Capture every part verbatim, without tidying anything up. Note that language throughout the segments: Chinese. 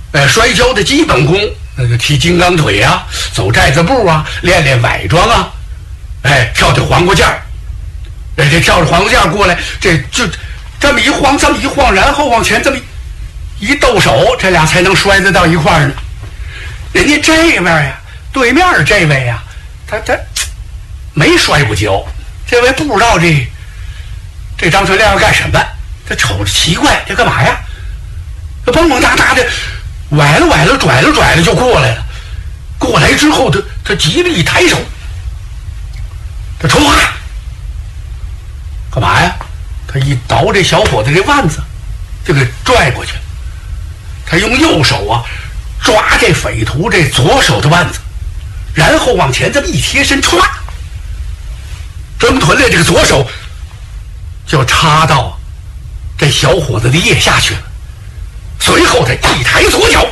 呃，摔跤的基本功，那个踢金刚腿啊，走寨子步啊，练练崴桩啊，哎，跳跳黄瓜架儿，哎，这跳着黄瓜架儿过来，这就这么一晃，这么一晃，然后往前这么一抖手，这俩才能摔得到一块儿呢。人家这边呀，对面这位呀，他他没摔过跤，这位不知道这这张春亮要干什么，他瞅着奇怪，这干嘛呀？他蹦蹦哒哒的。崴了崴了拽了拽了就过来了，过来之后他他极力一抬手，他出话干嘛呀？他一倒这小伙子这腕子就给拽过去了，他用右手啊抓这匪徒这左手的腕子，然后往前这么一贴身，歘，郑屯烈这个左手就插到这小伙子的腋下去了。随后他一抬左脚，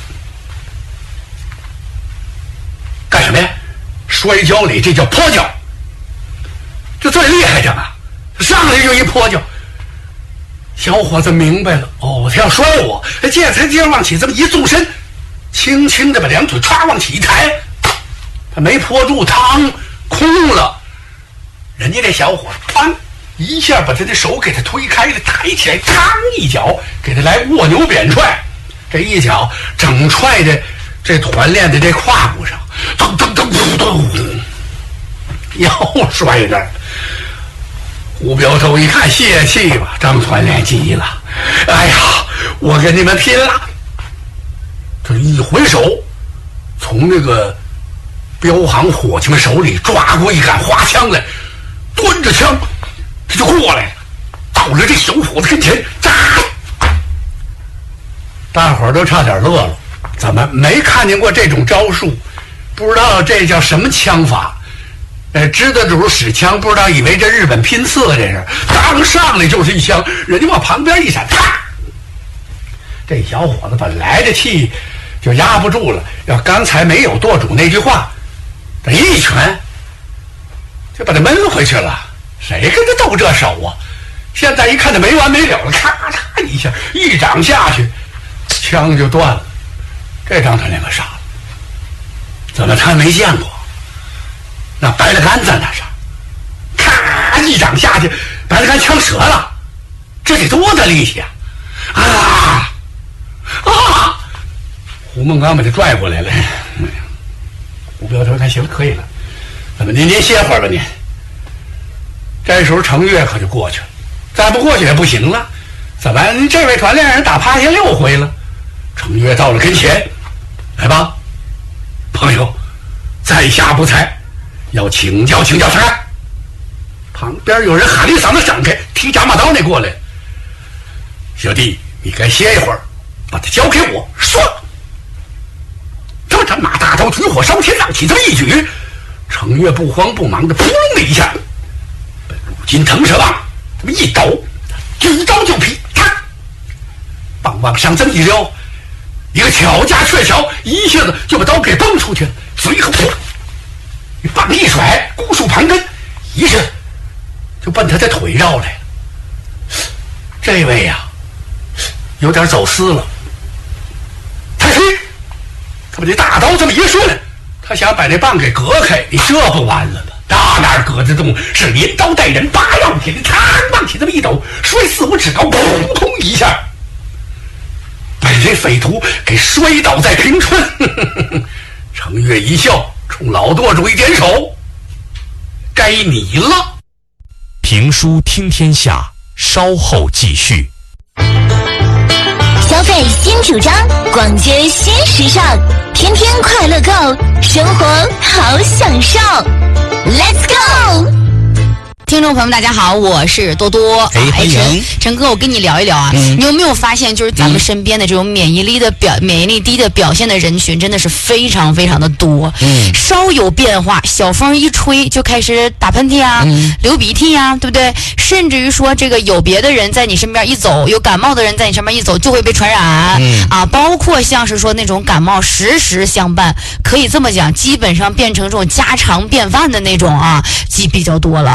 干什么呀？摔跤里这叫泼脚，这最厉害着呢，上来就一泼脚。小伙子明白了，哦，他要摔我，这才接着往起这么一纵身，轻轻的把两腿歘往起一抬，他没泼住，嘡，空了。人家这小伙子砰一下把他的手给他推开了，抬起来，嘡一脚给他来卧牛扁踹，这一脚整踹的这团练的这胯骨上，噔噔噔噔噔，又摔这儿。胡镖头一看泄气吧，张团练急了，哎呀，我跟你们拼了！这一回手，从那个镖行伙计们手里抓过一杆花枪来，端着枪他就过来了，到了这小伙子跟前，扎！大伙儿都差点乐了，怎么没看见过这种招数？不知道这叫什么枪法？呃，知道主使枪，不知道以为这日本拼刺这是，刚上来就是一枪，人家往旁边一闪，啪！这小伙子本来这气就压不住了，要刚才没有舵主那句话，这一拳就把他闷回去了。谁跟他斗这手啊？现在一看他没完没了了，咔嚓一下，一掌下去，枪就断了。这张团练可傻了，怎么他没见过？那白了杆在那上，咔一掌下去，白了杆枪折了，这得多大力气啊！啊啊！胡梦刚把他拽过来了。胡镖头看行了，可以了，怎么您您歇会儿吧您。这时候程越可就过去了，再不过去也不行了。怎么这位团练人打趴下六回了？程越到了跟前，来吧，朋友，在下不才，要请教请教他。旁边有人喊了一嗓子，闪开，提甲马刀那过来。小弟，你该歇一会儿，把他交给我。说，这战马大刀举火烧天，浪起这么一举，程越不慌不忙的扑棱的一下，如今腾蛇棒这么一抖，举刀就劈，他棒往上这么一撩，一个巧架鹊桥，一下子就把刀给崩出去了。随后棒一甩，孤树盘根，一下就奔他的腿绕来了。这位呀、啊，有点走私了。他嘿，他把这大刀这么一顺，他想把这棒给隔开，你这不完了吗？大哪隔得动？是连刀带人，拔让起来，嘡往起这么一抖，摔四五尺高，扑通一下，把这匪徒给摔倒在平川。程越一笑，冲老舵主一点手，该你了。 评书听天下，稍后继续。 消费新主张，逛街新时尚，天天快乐购，生活好享受。Let's go！ 听众朋友们，大家好，我是多多。 哎，欢迎陈哥，我跟你聊一聊啊、嗯，你有没有发现，就是咱们身边的这种免疫力的表、嗯、免疫力低的表现的人群，真的是非常非常的多。嗯，稍有变化，小风一吹就开始打喷嚏啊、嗯、流鼻涕啊，对不对？甚至于说，这个有别的人在你身边一走，有感冒的人在你身边一走，就会被传染。嗯啊，包括像是说那种感冒时时相伴，可以这么讲，基本上变成这种家常便饭的那种啊，几比较多了。嗯。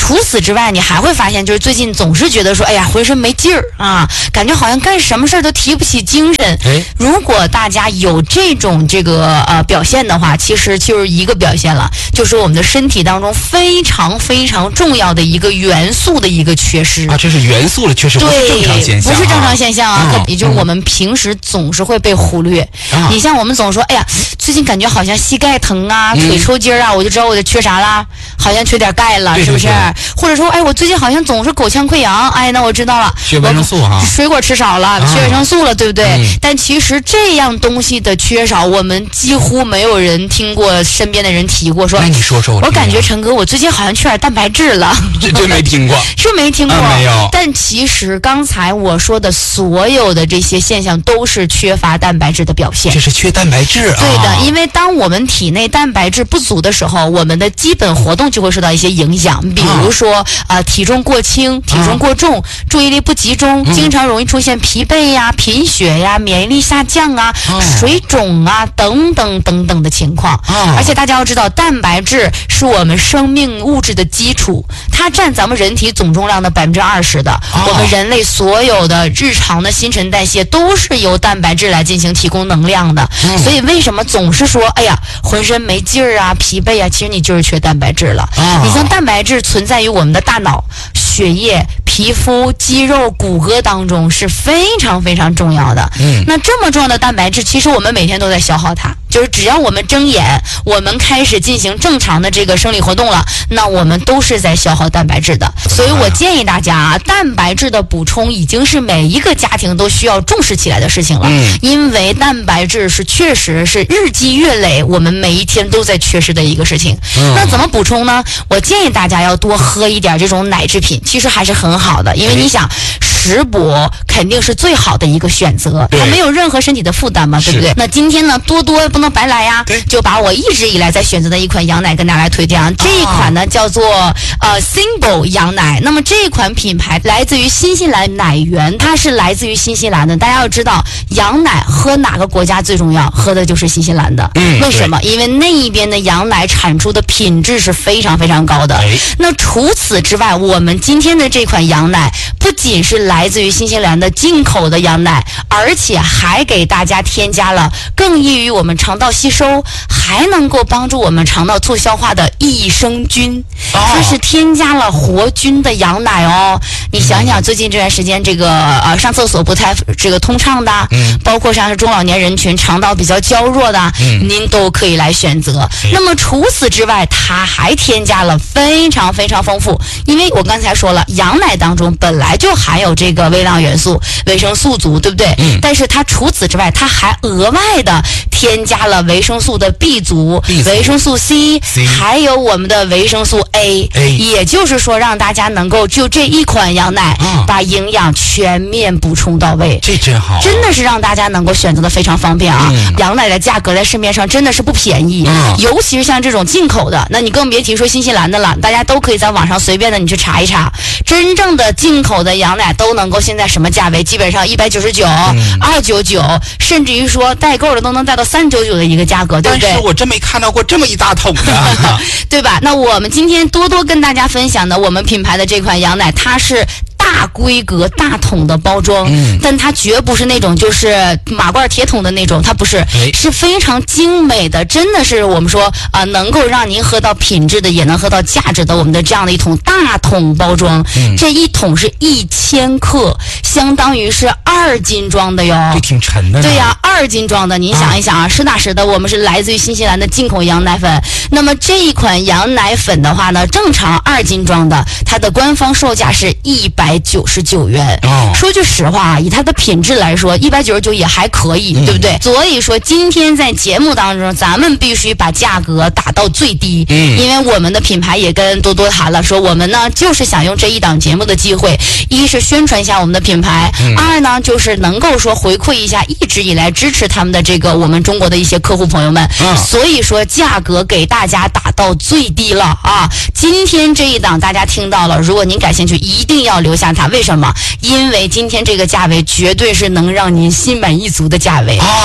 除此之外，你还会发现，就是最近总是觉得说，哎呀，浑身没劲儿啊，感觉好像干什么事儿都提不起精神。 哎， 如果大家有这种这个呃表现的话，其实就是一个表现了，就是我们的身体当中非常非常重要的一个元素的一个缺失啊，这是元素的缺失，不是正常现象， 不是正常现象啊， 嗯、 也就是我们平时总是会被忽略。嗯、你像我们总说，哎呀，最近感觉好像膝盖疼啊，嗯、腿抽筋啊，我就知道我就缺啥啦，好像缺点钙了， 对对对， 是不是？或者说，哎，我最近好像总是口腔溃疡，哎，那我知道了， 缺维生素哈， 水果吃少了， 啊、 缺维生素了，对不对？ 嗯、 但其实这样东西的缺少，我们几乎没有人听过身边的人提过说。 那你说说我， 我感觉陈哥，我最近好像缺点蛋白质了， 这真没听过， 是没听过、 啊，没有。 但其实刚才我说的所有的这些现象，都是缺乏蛋白质的表现。 这是缺蛋白质啊。 对的，因为当我们体内蛋白质不足的时候，我们的基本活动就会受到一些影响，比如说啊、呃，体重过轻、体重过重、啊、注意力不集中、嗯，经常容易出现疲惫呀、贫血呀、免疫力下降啊、啊水肿啊等等等等的情况。啊、而且大家要知道，蛋白质是我们生命物质的基础，它占咱们人体总重量的百分之二十的。啊、我们人类所有的日常的新陈代谢都是由蛋白质来进行提供能量的。嗯、所以为什么总是说，哎呀，浑身没劲儿啊、疲惫啊，其实你就是缺蛋白质了。啊、你像蛋白质存在于我们的大脑、血液、皮肤、肌肉、骨骼当中是非常非常重要的。嗯，那这么重要的蛋白质，其实我们每天都在消耗它。就是只要我们睁眼，我们开始进行正常的这个生理活动了，那我们都是在消耗蛋白质的。所以我建议大家啊，蛋白质的补充已经是每一个家庭都需要重视起来的事情了。嗯，因为蛋白质是确实是日积月累，我们每一天都在缺失的一个事情。嗯，那怎么补充呢？我建议大家要多喝一点这种奶制品，其实还是很好的，因为你想。食补肯定是最好的一个选择，它没有任何身体的负担嘛，对不对？那今天呢，多多不能白来呀，就把我一直以来在选择的一款羊奶跟大家来推荐啊。这一款呢叫做呃 Symbol 羊奶，那么这一款品牌来自于新西兰奶源，它是来自于新西兰的。大家要知道，羊奶喝哪个国家最重要？喝的就是新西兰的。嗯，为什么？因为那一边的羊奶产出的品质是非常非常高的。哎、那除此之外，我们今天的这款羊奶不仅是来来自于新西兰的进口的羊奶，而且还给大家添加了更易于我们肠道吸收，还能够帮助我们肠道促消化的益生菌。它是添加了活菌的羊奶哦。你想想，最近这段时间，这个呃上厕所不太这个通畅的，嗯，包括像是中老年人群肠道比较娇弱的，嗯，您都可以来选择。那么除此之外，它还添加了非常非常丰富，因为我刚才说了，羊奶当中本来就含有这个微量元素、维生素族，对不对？嗯。但是它除此之外，它还额外的添加了维生素的 B 族、维生素 C， 还有我们的维生素 A。A。也就是说，让大家能够就这一款羊奶，嗯，把营养全面补充到位。 这真好， 真的是让大家能够选择的非常方便啊！嗯、羊奶的价格在市面上真的是不便宜，嗯，尤其是像这种进口的，那你更别提说新西兰的了。大家都可以在网上随便的你去查一查，真正的进口的羊奶都能够现在什么价位？基本上一百九十九、二九九，甚至于说代购的都能带到三九九的一个价格，对不对？ 但是我真没看到过这么一大桶的， 对吧？那我们今天多多跟大家分享的我们品牌的这款羊奶，它是大规格大桶的包装，嗯，但它绝不是那种就是马罐铁桶的那种，它不是，是非常精美的，真的是我们说啊、呃，能够让您喝到品质的，也能喝到价值的，我们的这样的一桶大桶包装，嗯，这一桶是一千克，相当于是二斤装的哟， 这挺沉的。 对呀、啊，二斤装的，您想一想啊，实打实的，我们是来自于新西兰的进口羊奶粉。那么这一款羊奶粉的话呢，正常二斤装的，它的官方售价是一百九十九元。哦，说句实话啊，以它的品质来说，一百九十九也还可以，嗯，对不对？所以说今天在节目当中，咱们必须把价格打到最低，嗯，因为我们的品牌也跟多多谈了，说我们呢就是想用这一档节目的机会，一是宣传一下我们的品牌，嗯，二呢就是能够说回馈一下一直以来支持他们的这个我们中国的一些客户朋友们，嗯，所以说价格给大家打到最低了啊！今天这一档大家听到了，如果您感兴趣，一定要留下它。为什么？因为今天这个价位绝对是能让您心满意足的价位啊！重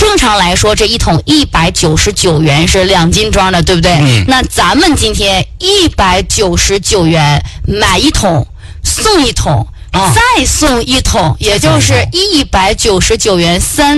正常来说，这一桶一百九十九元是两斤装的，对不对？ 嗯、 那咱们今天一百九十九元买一桶送一桶， 啊、 再送一桶，也就是一百九十九元三。